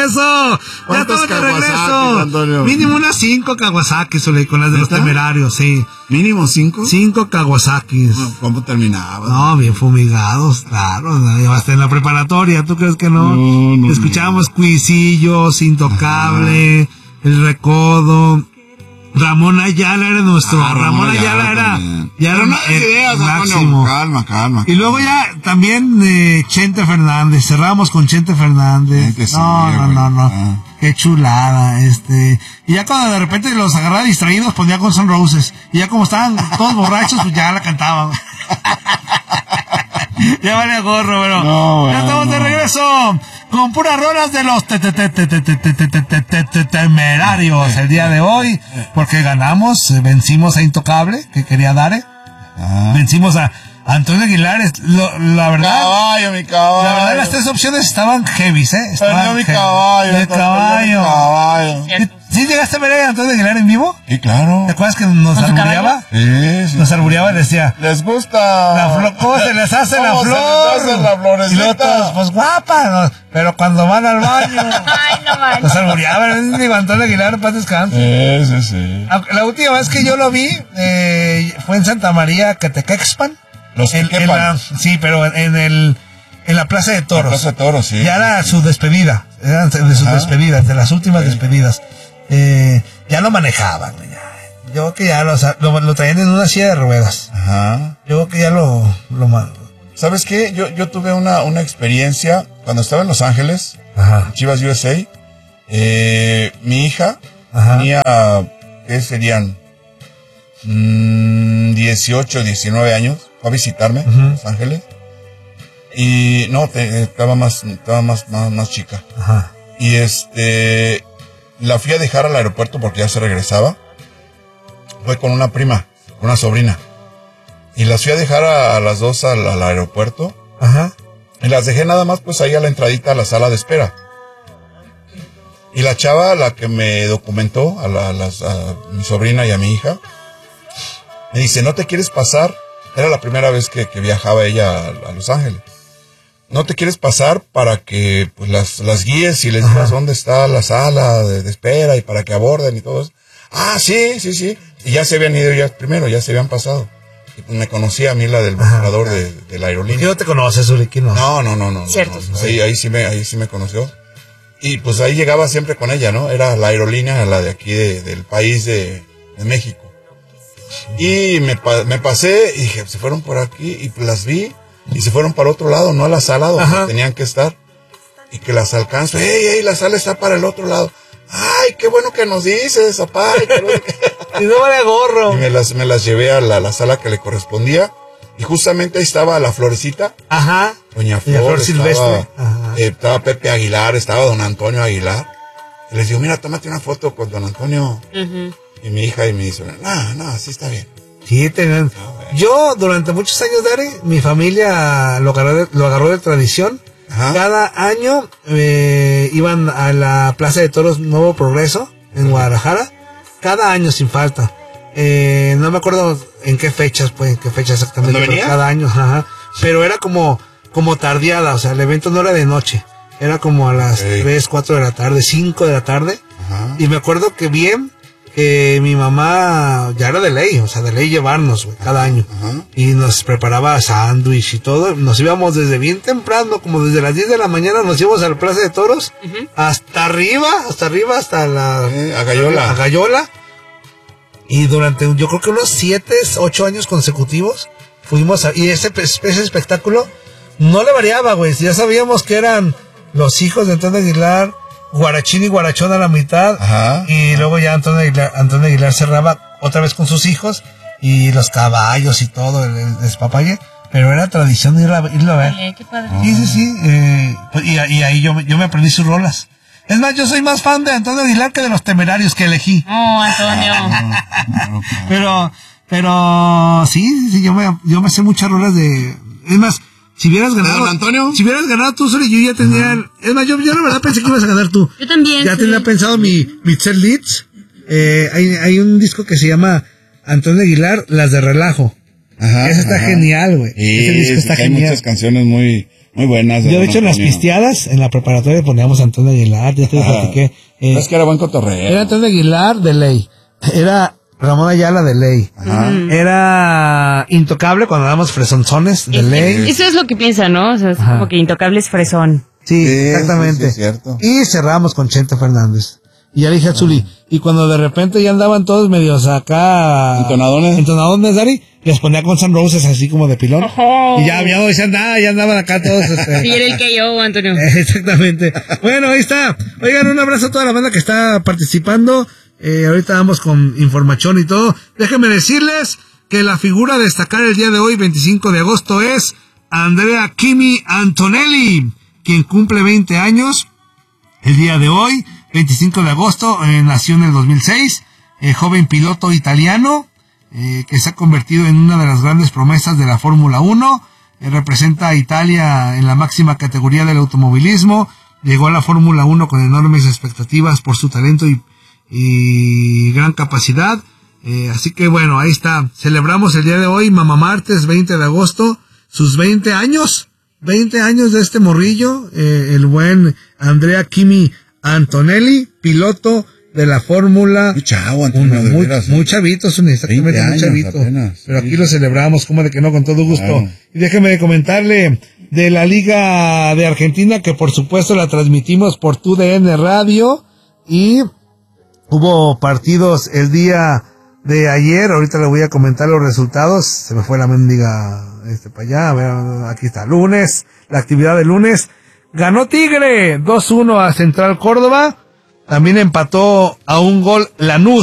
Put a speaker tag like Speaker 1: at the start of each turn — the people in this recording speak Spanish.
Speaker 1: regreso. Ya estamos de regreso.
Speaker 2: Antonio?
Speaker 1: Mínimo unas 5 Kawasaki, con las de los Temerarios, sí.
Speaker 2: ¿Mínimo 5?
Speaker 1: 5 Kawasakis.
Speaker 2: ¿Cómo terminaba?
Speaker 1: No, bien fumigados, claro. Hasta en la preparatoria, ¿tú crees que no?
Speaker 2: No.
Speaker 1: Escuchábamos Cuisillos, Intocable, El Recodo. Ramón Ayala era nuestro. Ramón Ayala era
Speaker 2: ideas,
Speaker 1: máximo.
Speaker 2: Calma.
Speaker 1: Y luego ya también Chente Fernández. Cerramos con Chente Fernández. No. Qué chulada. Y ya cuando de repente los agarraba distraídos, ponía Guns N' Roses. Y ya como estaban todos borrachos, pues ya la cantaban. Ya vale gorro, pero ya estamos de regreso con puras rolas de los Temerarios el día de hoy, porque vencimos a Intocable, que quería Dare, vencimos a Antonio Aguilar. La verdad,
Speaker 2: mi caballo.
Speaker 1: La verdad, las tres opciones estaban heavies,
Speaker 2: Mi caballo.
Speaker 1: ¿Sí llegaste a ver a Antonio Aguilar en vivo?
Speaker 2: Sí, claro.
Speaker 1: ¿Te acuerdas que nos albureaba?
Speaker 2: Sí.
Speaker 1: Nos albureaba y decía,
Speaker 2: ¿les gusta
Speaker 1: la flor? ¿Cómo se les hace la flor?
Speaker 2: Se les hace la florecita?
Speaker 1: Y luego todos, pues guapa, pero cuando van al baño.
Speaker 3: Ay, no manches.
Speaker 1: Nos albureaba, digo, Antonio Aguilar, paz descanse.
Speaker 2: Sí.
Speaker 1: La última vez que yo lo vi fue en Santa María, Catecexpan. Sí, pero en la Plaza de Toros.
Speaker 2: La Plaza de Toros, sí.
Speaker 1: Ya era su despedida. Eran de sus despedidas, de las últimas despedidas. Ya lo manejaban. Yo creo que ya lo traían en una silla de ruedas.
Speaker 2: Ajá.
Speaker 1: Yo creo que ya lo
Speaker 2: ¿Sabes qué? Yo tuve una experiencia cuando estaba en Los Ángeles, Chivas USA. Mi hija tenía, ¿qué serían? 18, 19 años. Fue a visitarme en Los Ángeles. Y no, estaba más chica.
Speaker 1: Ajá.
Speaker 2: Y la fui a dejar al aeropuerto porque ya se regresaba. Fue con una prima, con una sobrina. Y las fui a dejar a las dos al aeropuerto.
Speaker 1: Ajá.
Speaker 2: Y las dejé nada más pues ahí a la entradita a la sala de espera. Y la chava, la que me documentó, a mi sobrina y a mi hija, me dice, ¿no te quieres pasar? Era la primera vez que viajaba ella a Los Ángeles. ¿No te quieres pasar para que pues las guíes y les digas dónde está la sala de espera y para que aborden y todo eso? Ah, sí. Y ya se habían ido primero, ya se habían pasado. Y pues me conocía a mí la del mostrador de la aerolínea.
Speaker 1: ¿Qué no te conoces, Uliki? No.
Speaker 2: No.
Speaker 3: Cierto.
Speaker 2: No. Ahí sí me conoció. Y pues ahí llegaba siempre con ella, ¿no? Era la aerolínea, la de aquí del país de México. Y me pasé y dije, se fueron por aquí y pues las vi y se fueron para otro lado, no a la sala donde tenían que estar. Y que las alcanzo, ¡ey! La sala está para el otro lado. ¡Ay, qué bueno que nos dices, papá!
Speaker 1: Y no vale gorro.
Speaker 2: Y me las llevé a la sala que le correspondía. Y justamente ahí estaba la Florecita.
Speaker 1: Ajá.
Speaker 2: Doña Flor
Speaker 1: Silvestre.
Speaker 2: Estaba Pepe Aguilar, estaba don Antonio Aguilar. Y les digo, mira, tómate una foto con don Antonio. Y mi hija y me dice, no, sí está bien.
Speaker 1: Sí, yo durante muchos años, Dari, mi familia lo agarró de tradición. Ajá. Cada año iban a la Plaza de Toros Nuevo Progreso en Guadalajara. Cada año sin falta. No me acuerdo en qué fechas exactamente.
Speaker 2: ¿Cuándo venía?
Speaker 1: Cada año, pero era como tardeada, o sea, el evento no era de noche. Era como a las 3, 4 de la tarde, 5 de la tarde.
Speaker 2: Ajá.
Speaker 1: Y me acuerdo que mi mamá ya era de ley llevarnos, güey, cada año.
Speaker 2: Ajá.
Speaker 1: Y nos preparaba sándwich y todo. Nos íbamos desde bien temprano, como desde las 10 de la mañana, nos íbamos a la Plaza de Toros, hasta arriba, hasta la
Speaker 2: a
Speaker 1: Gallola. Y durante, yo creo que unos 7, 8 años consecutivos, fuimos y ese espectáculo no le variaba, güey. Ya sabíamos que eran los hijos de Antonio Aguilar, Guarachín y Guarachón a la mitad.
Speaker 2: Ajá.
Speaker 1: Y luego ya Antonio Aguilar cerraba otra vez con sus hijos y los caballos y todo, el despapalle. Pero era tradición irlo a ver.
Speaker 3: Oye, qué padre.
Speaker 1: Sí. Y ahí yo me aprendí sus rolas. Es más, yo soy más fan de Antonio Aguilar que de los Temerarios que elegí.
Speaker 3: Oh, Antonio.
Speaker 1: Pero sí, yo me sé muchas rolas de... Es más, si hubieras ganado...
Speaker 2: ¿Don Antonio?
Speaker 1: Si hubieras ganado tú solo, yo ya tenía... Es más, yo la verdad pensé que ibas a ganar tú.
Speaker 3: Yo también.
Speaker 1: Ya tenía pensado mi set leads. Hay un disco que se llama Antonio Aguilar, Las de Relajo.
Speaker 2: Ajá.
Speaker 1: Ese está genial, güey. Ese disco está
Speaker 2: hay
Speaker 1: genial.
Speaker 2: muchas canciones muy Muy buenas.
Speaker 1: Yo, de hecho, en las pisteadas, en la preparatoria poníamos a Antonio Aguilar, ya te platiqué.
Speaker 2: Es que era buen cotorreo.
Speaker 1: Era Antonio Aguilar de ley. Era Ramón Ayala de ley.
Speaker 2: Ajá.
Speaker 1: Era Intocable cuando dábamos fresonzones de ley.
Speaker 3: Eso es lo que piensa, ¿no? O sea, es como que Intocable es fresón.
Speaker 1: Sí, exactamente.
Speaker 2: Sí, cierto.
Speaker 1: Y cerramos con Chente Fernández. Y ya le dije a Zuli, y cuando de repente ya andaban todos medios acá... Entonadones, Dari, les ponía con Sun Roses así como de pilón. Y ya andaban acá todos.
Speaker 3: Sí, era el que yo, Antonio.
Speaker 1: Exactamente. Bueno, ahí está. Oigan, un abrazo a toda la banda que está participando. Ahorita vamos con información y todo. Déjenme decirles que la figura a destacar el día de hoy, 25 de agosto, es Andrea Kimi Antonelli, quien cumple 20 años el día de hoy. 25 de agosto, nació en el 2006, joven piloto italiano, que se ha convertido en una de las grandes promesas de la Fórmula 1, representa a Italia en la máxima categoría del automovilismo, llegó a la Fórmula 1 con enormes expectativas por su talento y gran capacidad, así que bueno, ahí está, celebramos el día de hoy, Mamá Martes, 20 de agosto, sus 20 años de este morrillo, el buen Andrea Kimi Antonelli, piloto de la Fórmula.
Speaker 2: Muy chavo, Antonio,
Speaker 1: muy chavito, exactamente, muy chavito. Apenas, pero aquí lo celebramos, como de que no, con todo gusto. Claro. Y déjeme comentarle de la Liga de Argentina, que por supuesto la transmitimos por TUDN Radio, y hubo partidos el día de ayer, ahorita le voy a comentar los resultados, se me fue la mendiga para allá, a ver, aquí está, lunes, la actividad de lunes. Ganó Tigre 2-1 a Central Córdoba. También empató a un gol Lanús